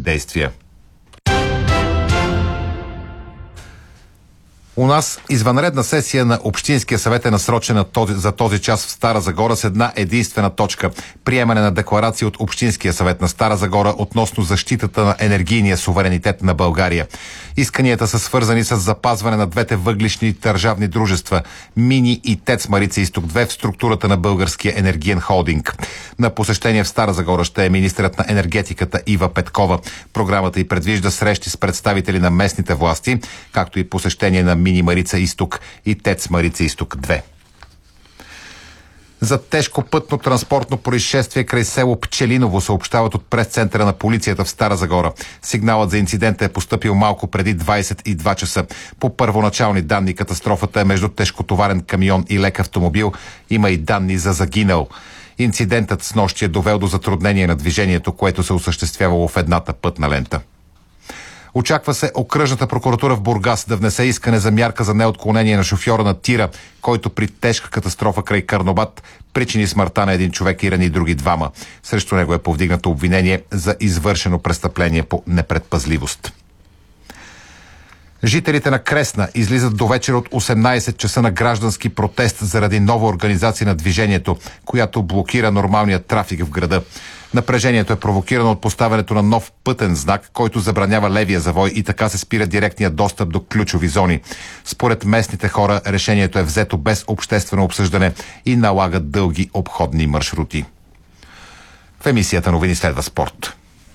действия. У нас извънредна сесия на Общинския съвет е насрочена за този час в Стара Загора с една единствена точка – приемане на декларация от Общинския съвет на Стара Загора относно защитата на енергийния суверенитет на България. Исканията са свързани с запазване на двете въглищни държавни дружества – Мини и ТЕЦ Марица изток 2 в структурата на Българския енергиен холдинг. На посещение в Стара Загора ще е министърът на енергетиката Ива Петкова. Програмата й предвижда срещи с представители на местните власти, както и посещение на Мини Марица изток и ТЕЦ Марица изток 2. За тежко пътно-транспортно происшествие край село Пчелиново съобщават от прес-центъра на полицията в Стара Загора. Сигналът за инцидента е постъпил малко преди 22 часа. По първоначални данни катастрофата е между тежкотоварен камион и лек автомобил. Има и данни за загинал. Инцидентът с нощи е довел до затруднение на движението, което се осъществявало в едната пътна лента. Очаква се окръжната прокуратура в Бургас да внесе искане за мярка за неотклонение на шофьора на тира, който при тежка катастрофа край Карнобат причини смъртта на един човек и рани други двама. Срещу него е повдигнато обвинение за извършено престъпление по непредпазливост. Жителите на Кресна излизат до вечер от 18 часа на граждански протест заради нова организация на движението, която блокира нормалния трафик в града. Напрежението е провокирано от поставянето на нов пътен знак, който забранява левия завой и така се спира директния достъп до ключови зони. Според местните хора решението е взето без обществено обсъждане и налага дълги обходни маршрути. В емисията новини следва спорт.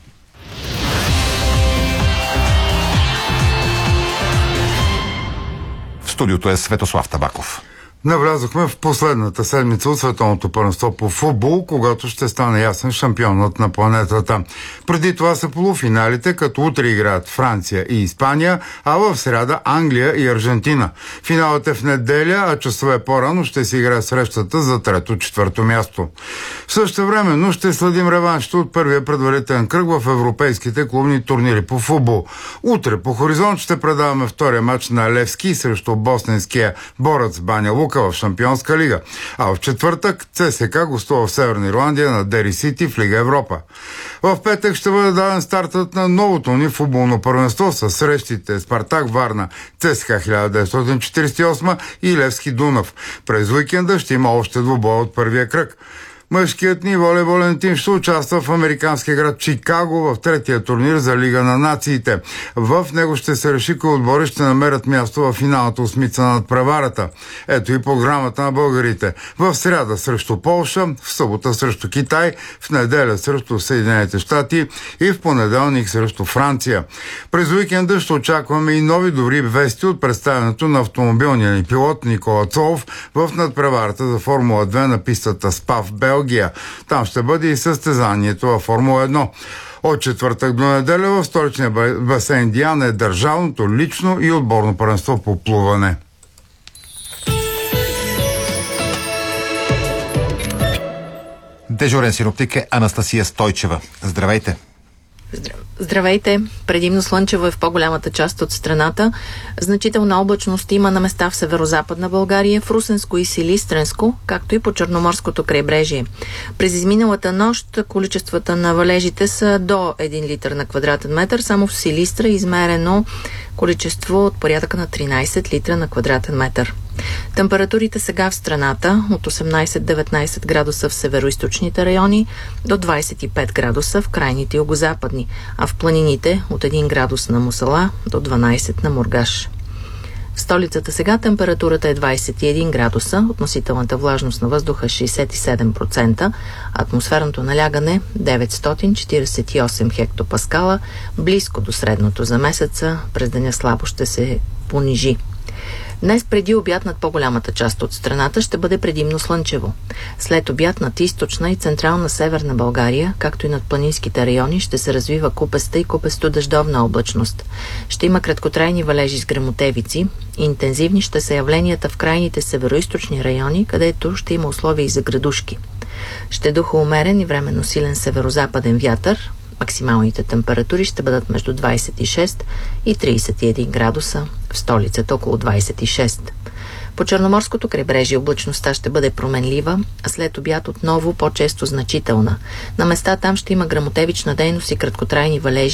В студиото е Светослав Табаков. Навлязохме в последната седмица от Световното първенство по футбол, когато ще стане ясен шампионът на планетата. Преди това са полуфиналите, като утре играят Франция и Испания, а в сряда Англия и Аржентина. Финалът е в неделя, а часове по-рано ще се играе срещата за трето-четвърто място. Същевременно ще следим реваншта от първия предварителен кръг в европейските клубни турнири по футбол. Утре по хоризонт ще предаваме втория матч на Левски срещу босненския Борец Баня Лука в Шампионска лига. А в четвъртък ЦСКА гостува в Северна Ирландия на Дери Сити в Лига Европа. В петък ще бъде даден стартът на новото ни футболно първенство с срещите Спартак Варна, ЦСКА 1948 и Левски Дунав. През уикенда ще има още двубой от първия кръг. Мъжкият ни волейболен тим ще участва в американския град Чикаго в третия турнир за Лига на нациите. В него ще се реши кои отбори ще намерят място в финалната осмица над преварата. Ето и програмата на българите. В сряда срещу Полша, в събота срещу Китай, в неделя срещу Съединените щати и в понеделник срещу Франция. През уикенда ще очакваме и нови добри вести от представянето на автомобилния ни пилот Никола Цолов в надпреварата за Формула 2 на пистата СПА в Белгия. Там ще бъде и състезанието във Формула 1. От четвъртък до неделя в столичния басейн Диана е държавното, лично и отборно първенство по плуване. Дежурен синоптик е Анастасия Стойчева. Здравейте! Здравейте! Предимно слънчево е в по-голямата част от страната. Значителна облачност има на места в северо-западна България, в Русенско и Силистренско, както и по Черноморското крайбрежие. През изминалата нощ количествата на валежите са до 1 литър на квадратен метър. Само в Силистра измерено количество от порядъка на 13 литра на квадратен метър. Температурите сега в страната от 18-19 градуса в североизточните райони до 25 градуса в крайните югозападни, а в планините от 1 градус на Мусала до 12 на Мургаш. В столицата сега температурата е 21 градуса, относителната влажност на въздуха 67%, атмосферното налягане 948 хектопаскала, близко до средното за месеца, през деня слабо ще се понижи. Днес преди обяд над по-голямата част от страната ще бъде предимно слънчево. След обяд над източна и централна северна България, както и над планинските райони, ще се развива купеста и купесто-дъждовна облачност. Ще има краткотрайни валежи с гръмотевици. Интензивни ще са явленията в крайните североизточни райони, където ще има условия и за градушки. Ще духа умерен и временно силен северозападен вятър. Максималните температури ще бъдат между 26 и 31 градуса, в столицата около 26. По Черноморското крайбрежие облачността ще бъде променлива, а след обяд отново по-често значителна. На места там ще има гръмотевична дейност и краткотрайни валежи